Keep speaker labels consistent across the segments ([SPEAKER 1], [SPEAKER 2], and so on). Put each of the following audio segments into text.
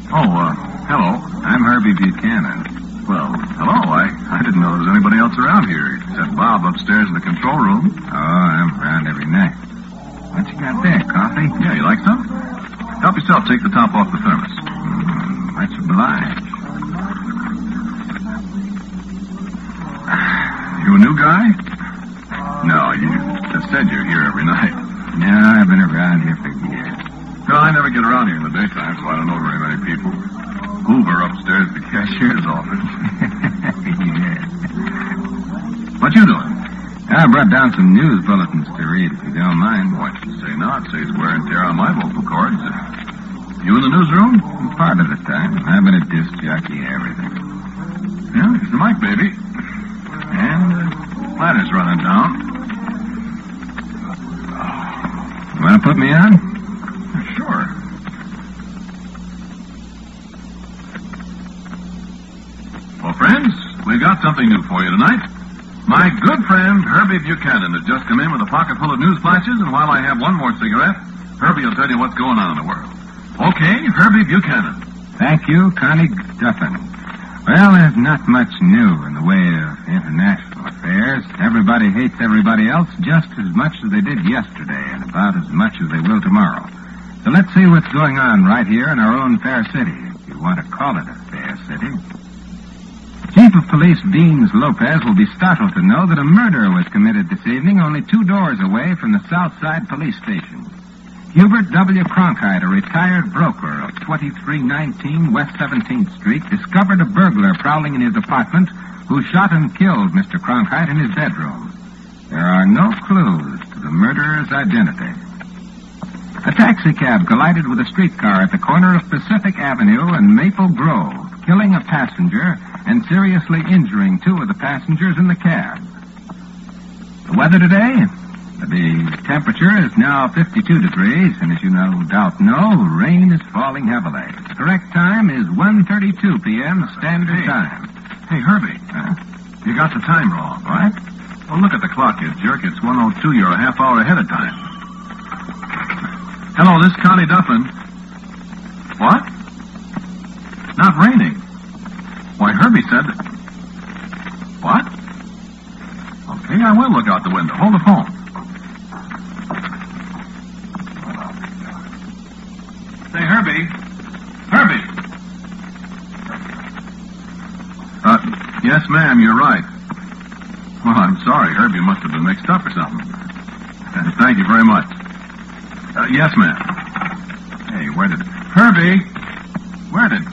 [SPEAKER 1] Hello. I'm Herbie Buchanan.
[SPEAKER 2] Well, hello. I didn't know there was anybody else around here except Bob upstairs in the control room.
[SPEAKER 1] Oh, I'm around every night. What you got there, coffee?
[SPEAKER 2] Yeah, you like some? Help yourself. Take the top off the thermos.
[SPEAKER 1] Much obliged.
[SPEAKER 2] You a new guy? No, you just said you're here every night.
[SPEAKER 1] No, I've been around here for years.
[SPEAKER 2] Well, I never get around here in the daytime, so I don't know very many people. Hoover upstairs at the cashier's office.
[SPEAKER 1] Yeah.
[SPEAKER 2] What you doing?
[SPEAKER 1] I brought down some news bulletins to read, if you don't mind.
[SPEAKER 2] Why should you say not? Saves wear and tear on my vocal cords. You in the newsroom?
[SPEAKER 1] Part of the time. I've been a disc jockey, everything.
[SPEAKER 2] Yeah, here's the mic, baby. And ladder's running down.
[SPEAKER 1] You want to put me on?
[SPEAKER 2] Sure. Well, friends, we've got something new for you tonight. My good friend Herbie Buchanan has just come in with a pocket full of news flashes, and while I have one more cigarette, Herbie will tell you what's going on in the world. Okay, Herbie Buchanan.
[SPEAKER 1] Thank you, Connie Duffin. Well, there's not much new in the way of international affairs. Everybody hates everybody else just as much as they did yesterday, and about as much as they will tomorrow. So let's see what's going on right here in our own fair city, if you want to call it a fair city. Chief of Police Beans Lopez will be startled to know that a murder was committed this evening only 2 doors away from the Southside Police Station. Hubert W. Cronkite, a retired broker of 2319 West 17th Street, discovered a burglar prowling in his apartment who shot and killed Mr. Cronkite in his bedroom. There are no clues to the murderer's identity. A taxicab collided with a streetcar at the corner of Pacific Avenue and Maple Grove, killing a passenger and seriously injuring 2 of the passengers in the cab. The weather today? The temperature is now 52 degrees, and as you no doubt know, rain is falling heavily. The correct time is 1:32 p.m. Standard Time.
[SPEAKER 2] Hey, Herbie. You got the time wrong.
[SPEAKER 1] What?
[SPEAKER 2] Well, look at the clock, you jerk. It's 1:02. You're a half hour ahead of time. Hello, this is Connie Duffin. What? Not raining. Why, Herbie said... What? Okay, I will look out the window. Hold the phone. Say, Herbie. Herbie! Yes, ma'am, you're right. Well, I'm sorry. Herbie must have been mixed up or something. Thank you very much. Yes, ma'am. Hey, where did... Herbie! Where did...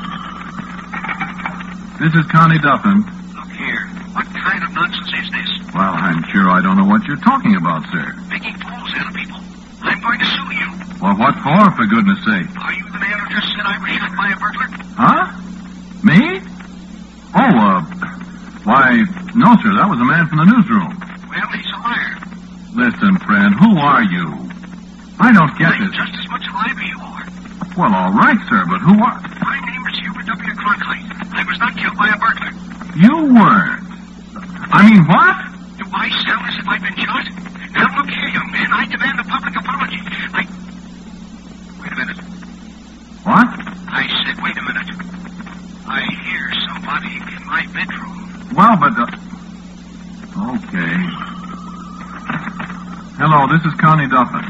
[SPEAKER 2] This is Connie Duffin.
[SPEAKER 3] Look here. What kind of nonsense is this?
[SPEAKER 2] Well, I'm sure I don't know what you're talking about, sir.
[SPEAKER 3] Making fools out of people. I'm going to sue you.
[SPEAKER 2] Well, what for goodness sake?
[SPEAKER 3] Are you the man who just said I was shot by a burglar?
[SPEAKER 2] Huh? Me? Oh, why, no, sir. That was a man from the newsroom.
[SPEAKER 3] Well, he's a liar.
[SPEAKER 2] Listen, friend, who are you? I don't get
[SPEAKER 3] I'm
[SPEAKER 2] this.
[SPEAKER 3] just as much alive as you are.
[SPEAKER 2] Well, all right, sir, but who are...
[SPEAKER 3] My name is Hubert W. Cronkite. I was not killed by a burglar.
[SPEAKER 2] You weren't. I mean, what?
[SPEAKER 3] Do I sound as if I've been shot? Now, look here, young man. I demand a public apology. Wait a minute.
[SPEAKER 2] What?
[SPEAKER 3] I said, wait a minute. I hear somebody in my bedroom.
[SPEAKER 2] Well, but... Okay. Hello, this is Connie Duffin.